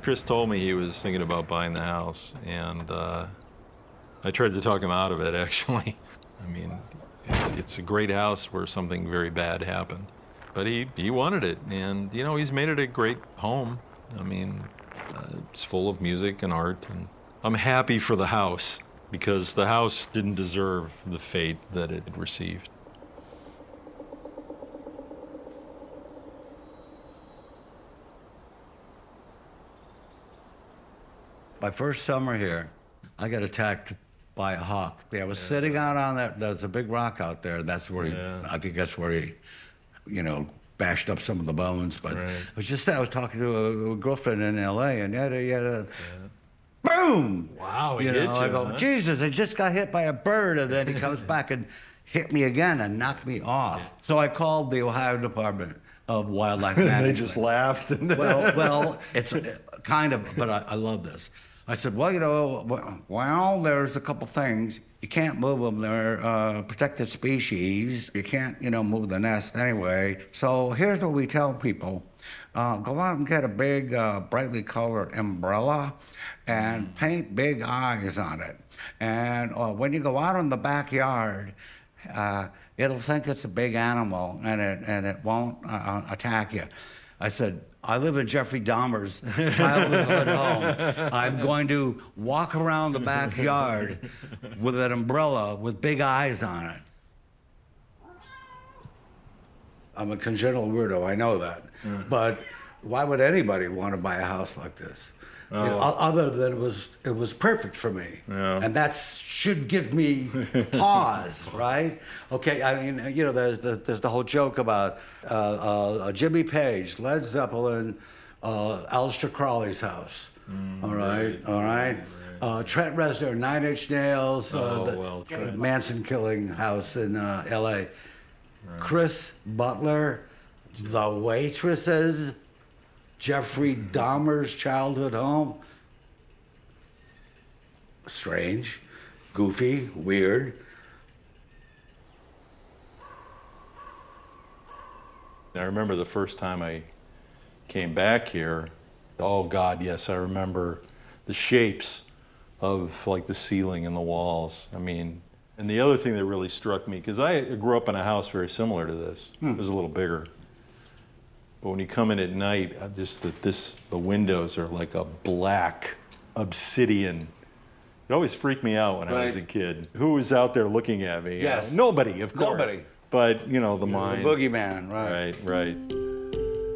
Chris told me he was thinking about buying the house, and I tried to talk him out of it, actually. I mean, it's a great house where something very bad happened. But he wanted it, and, you know, he's made it a great home. I mean, it's full of music and art, and I'm happy for the house, because the house didn't deserve the fate that it had received. My first summer here, I got attacked by a hawk. I was sitting out on that, there's a big rock out there. That's where I think that's where he, you know, bashed up some of the bones. But it was just that I was talking to a girlfriend in LA, and boom! Wow, he you hit know, you, I go, huh? Jesus, I just got hit by a bird, and then he comes back and hit me again and knocked me off. So I called the Ohio Department of Wildlife Management. They just laughed. And Well, it's kind of, but I love this. I said, well, you know, well, there's a couple things. You can't move them. They're protected species. You can't, you know, move the nest anyway. So here's what we tell people. Go out and get a big, brightly colored umbrella and paint big eyes on it. And when you go out in the backyard, it'll think it's a big animal, and it won't attack you. I said, I live in Jeffrey Dahmer's childhood home. I'm going to walk around the backyard with an umbrella with big eyes on it. I'm a congenital weirdo, I know that. But why would anybody want to buy a house like this? You know, other than it was perfect for me. And that should give me pause, right? Okay, I mean, you know, there's the whole joke about Jimmy Page, Led Zeppelin, Aleister Crowley's house. All right. Trent Reznor, Nine Inch Nails, the Manson killing house in L.A. Chris Butler, The Waitresses, Jeffrey Dahmer's childhood home. Strange, goofy, weird. I remember the first time I came back here. Oh God, yes, I remember the shapes of like the ceiling and the walls. I mean, and the other thing that really struck me, because I grew up in a house very similar to this. It was a little bigger. But when you come in at night, the windows are like a black obsidian. It always freaked me out when I was a kid. Who was out there looking at me? Yes. You know? Nobody, of course. Nobody. But, you know, the mind. The boogeyman, right. Right.